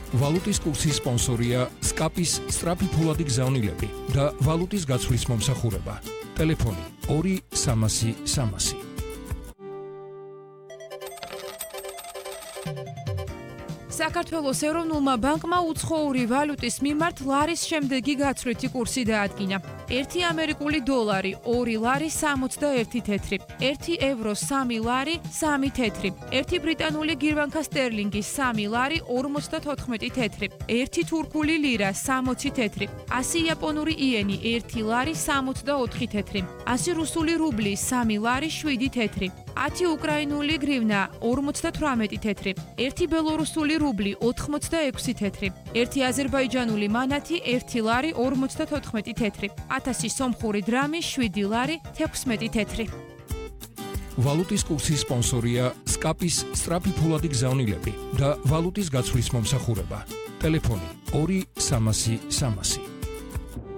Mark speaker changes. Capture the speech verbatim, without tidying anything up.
Speaker 1: ვალუტის კურსის სპონსორია სკაპის სწრაფი ფულადი გზავნილები და ვალუტის გაცვლის მომსახურება. ტელეფონი ორი სამასი სამასი.
Speaker 2: საქართველოს ეროვნულმა ბანკმა უცხოური ვალუტის მიმართ ლარის შემდეგი გაცვლითი კურსი დაადგინა. ერთი ამერიკული დოლარი ორი ლარი სამოცდაერთი თეთრი, ერთი ევრო სამი ლარი სამი თეთრი, ერთი ბრიტანული გირვანქა სტერლინგი სამი ლარი ორმოცდათოთხმეტი თეთრი, ერთი თურქული ლირა სამოცი თეთრი, ასი იაპონური იენი ერთი ლარი სამოცდაოთხი თეთრი, ასი რუსული რუბლი სამი ლარი შვიდი თეთრი, ათი უკრაინული გრივნა ორმოცდათვრამეტი თეთრი, ერთი ბელორუსული რუბლი ოთხმოცდაექვსი თეთრი, ერთი აზერბაიჯანული მანათი ერთი ლარი ორმოცდათოთხმეტი თეთრი, ათასი სომხური დრამი შვიდი ლარი თექვსმეტი თეთრი.
Speaker 1: ვალუტის კურსის სპონსორია სკაპის სწრაფი ფულადი გზავნილები და ვალუტის გაცვლის მომსახურება. ტელეფონი ორი სამასი სამასი.